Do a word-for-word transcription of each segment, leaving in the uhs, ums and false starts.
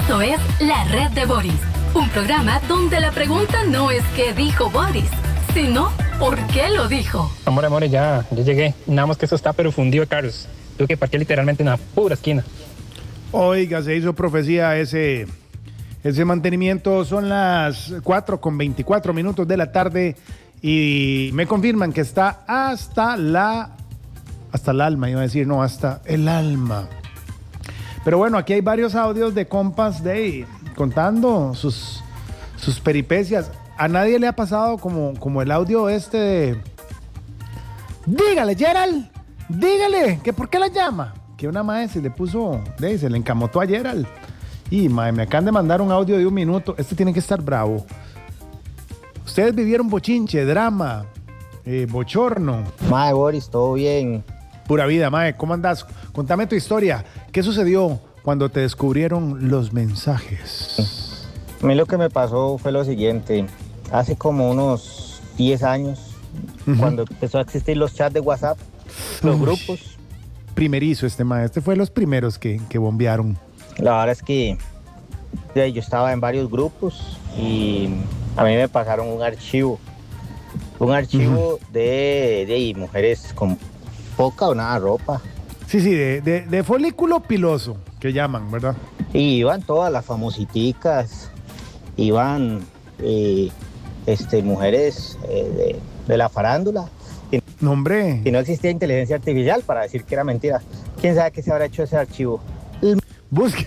Esto es La Red de Boris, un programa donde la pregunta no es qué dijo Boris, sino por qué lo dijo. Amor, amor, ya, ya llegué. Nada más que eso está pero fundido de caros. Tuve que parquear literalmente en una pura esquina. Oiga, se hizo profecía ese, ese mantenimiento. Son las cuatro con veinticuatro minutos de la tarde y me confirman que está hasta la... Hasta el alma, iba a decir, no, hasta el alma. Pero bueno, aquí hay varios audios de compas de contando sus, sus peripecias. A nadie le ha pasado como, como el audio este de... Dígale, Gerald, dígale, que por qué la llama. Que una madre se le puso, de, se le encamotó a Gerald. Y madre, me acaban de mandar un audio de un minuto. Este tiene que estar bravo. Ustedes vivieron bochinche, drama, eh, bochorno. Mae, Boris, todo bien. Pura vida, mae, ¿cómo andás? Contame tu historia. ¿Qué sucedió cuando te descubrieron los mensajes? A mí lo que me pasó fue lo siguiente. Hace como unos diez años, uh-huh. cuando empezó a existir los chats de WhatsApp, los Uy, grupos. Primerizo este mae, este fue los primeros que, que bombearon. La verdad es que yo estaba en varios grupos y a mí me pasaron un archivo. Un archivo uh-huh. de, de mujeres con poca o nada ropa. Sí, sí, de, de, de folículo piloso, que llaman, ¿verdad? Y iban todas las famositicas, iban eh, este, mujeres eh, de, de la farándula. Y, no, hombre. Y no existía inteligencia artificial para decir que era mentira. ¿Quién sabe qué se habrá hecho ese archivo? El, Busque.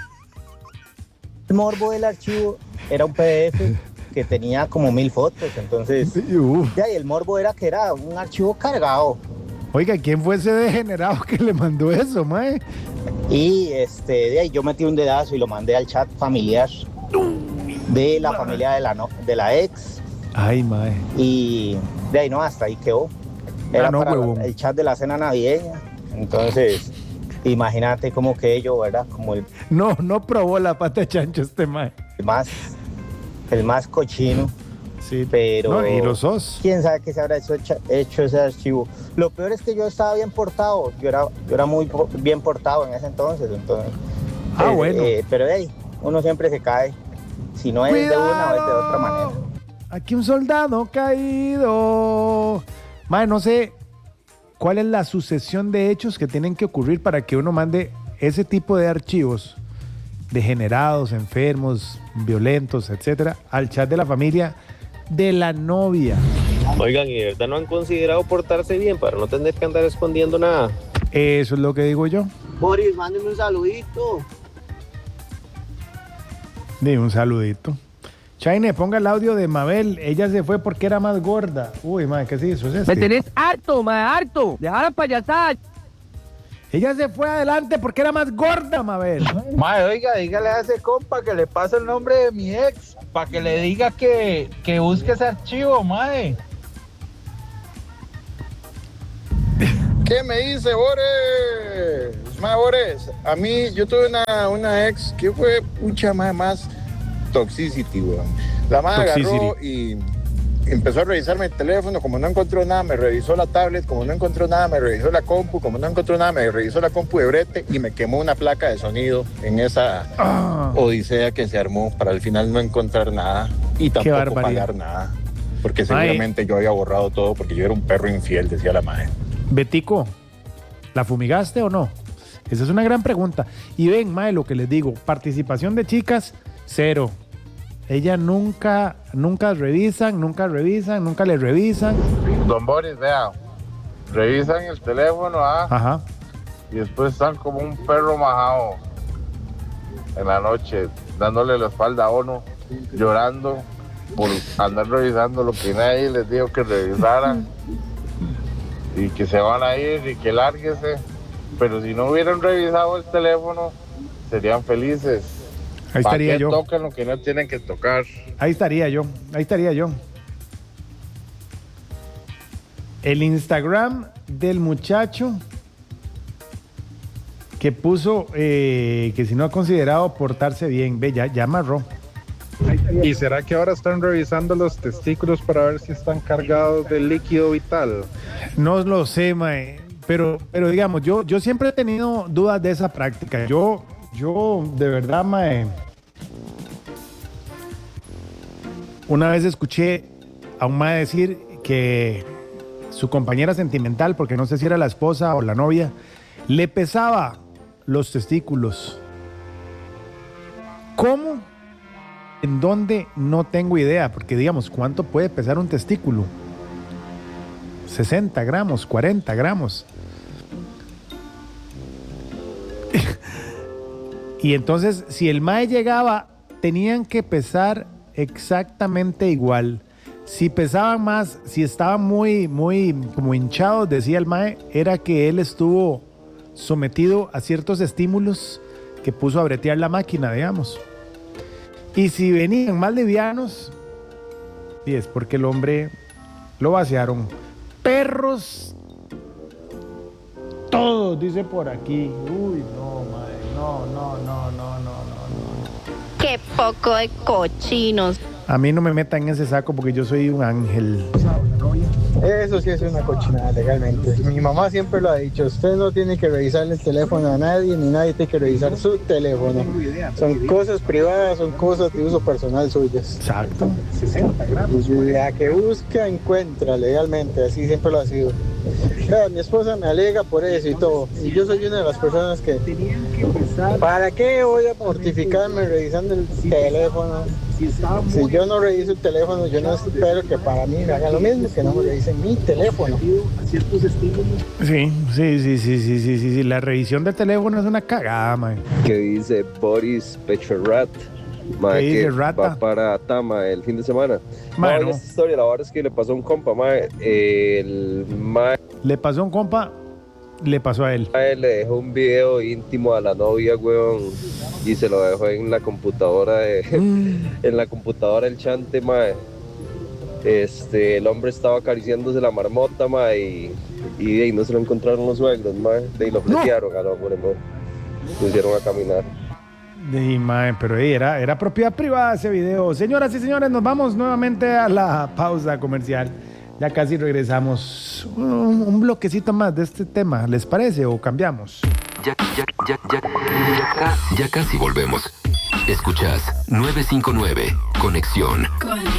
El morbo del archivo era un P D F que tenía como mil fotos, entonces uh. ya, y el morbo era que era un archivo cargado. Oiga, ¿quién fue ese degenerado que le mandó eso, mae? Y este, de ahí yo metí un dedazo y lo mandé al chat familiar de la familia de la, no, de la ex. Ay, mae. Y de ahí no, hasta ahí quedó. Era ah, no, para huevón. El chat de la cena navideña. Entonces, imagínate cómo quedé yo, ¿verdad? Como el... No, no probó la pata de chancho este mae. El más, el más cochino. Sí, pero no, y los sos. ¿Quién sabe qué se habrá hecho, hecho ese archivo? Lo peor es que yo estaba bien portado, yo era, yo era muy bien portado en ese entonces, entonces. Ah, eh, bueno. Eh, pero hey, uno siempre se cae, si no es Cuidado. de una o es de otra manera. Aquí un soldado caído. Madre, no sé cuál es la sucesión de hechos que tienen que ocurrir para que uno mande ese tipo de archivos degenerados, enfermos, violentos, etcétera, al chat de la familia de la novia. Oigan, ¿y de verdad no han considerado portarse bien para no tener que andar escondiendo nada? Eso es lo que digo yo. Boris, mándenme un saludito. Dime un saludito. Chaine, ponga el audio de Mabel. Ella se fue porque era más gorda. Uy, madre, ¿qué es eso? ¿Es este? Me tenés harto, madre, harto. Dejar la payasada. Ella se fue adelante porque era más gorda, Mabel. Madre, oiga, dígale a ese compa que le pase el nombre de mi ex, para que le diga que, que busque ese archivo, madre. ¿Qué me dice, Boris? Madre, Boris, a mí, yo tuve una, una ex que fue mucha más, más toxicity, weón. La madre agarró y empezó a revisarme el teléfono, como no encontró nada, me revisó la tablet, como no encontró nada, me revisó la compu, como no encontró nada, me revisó la compu de brete y me quemó una placa de sonido en esa ah. odisea que se armó para al final no encontrar nada y tampoco pagar nada, porque seguramente Ay. yo había borrado todo porque yo era un perro infiel, decía la madre. Betico, ¿la fumigaste o no? Esa es una gran pregunta. Y ven, mae, lo que les digo, participación de chicas, cero. Ella nunca, nunca revisan, nunca revisan, nunca le revisan. Don Boris, vea, revisan el teléfono, ¿ah? Ajá. Y después están como un perro majado en la noche, dándole la espalda a uno, llorando por andar revisando lo que nadie les dijo que revisaran y que se van a ir y que lárguese. Pero si no hubieran revisado el teléfono, serían felices. Ahí estaría yo. Tocan lo que no tienen que tocar. Ahí estaría yo, ahí estaría yo. El Instagram del muchacho que puso eh, que si no ha considerado portarse bien, ve, ya, ya amarró. ¿Y será que ahora están revisando los testículos para ver si están cargados de líquido vital? No lo sé, mae, pero, pero digamos, yo, yo siempre he tenido dudas de esa práctica. Yo Yo, de verdad, mae, una vez escuché a un mae decir que su compañera sentimental, porque no sé si era la esposa o la novia, le pesaba los testículos. ¿Cómo? ¿En dónde? No tengo idea, porque digamos, ¿cuánto puede pesar un testículo? sesenta gramos, cuarenta gramos. Y entonces, si el mae llegaba, tenían que pesar exactamente igual. Si pesaban más, si estaban muy, muy como hinchados, decía el mae, era que él estuvo sometido a ciertos estímulos que puso a bretear la máquina, digamos. Y si venían más livianos, y es porque el hombre lo vaciaron. Perros, todos, dice por aquí. Uy, no, mae, no, no, no, no, no, no, no. Qué poco de cochinos. A mí no me metan en ese saco porque yo soy un ángel. Eso sí es una cochinada legalmente. Mi mamá siempre lo ha dicho, usted no tiene que revisarle el teléfono a nadie, ni nadie tiene que revisar su teléfono. Son cosas privadas, son cosas de uso personal suyas. Exacto. sesenta gramos. Y la que busca, encuentra legalmente, así siempre lo ha sido. Claro, mi esposa me alega por eso y todo. Y yo soy una de las personas que... ¿Para qué voy a mortificarme revisando el teléfono? Si yo no reviso el teléfono, yo no espero que para mí me hagan lo mismo, que no me revisen mi teléfono. Sí, sí, sí, sí, sí, sí, sí, sí. La revisión del teléfono es una cagada, man. Que dice Boris Pechorat, ma, ¿Qué dice que Rata? va para Tama el fin de semana. Ma, Ma, no. esta historia, la verdad es que le pasó a un compa, ma, el ma, Le pasó a un compa, le pasó a él. ma, le dejó un video íntimo a la novia, weón, y se lo dejó en la computadora de, en la computadora del chante, ma. Este, el hombre estaba acariciándose la marmota, ma, y, y, y no se lo encontraron los suegros, ma, y lo fletearon al hombre, ma. Lo hicieron a caminar. Sí, mae, pero ey, era, era propiedad privada ese video. Señoras y señores, nos vamos nuevamente a la pausa comercial. Ya casi regresamos. Un, un bloquecito más de este tema, ¿les parece o cambiamos? Ya, ya, ya, ya, ya, ya casi volvemos. Escuchas nueve cinco nueve, Conexión. Con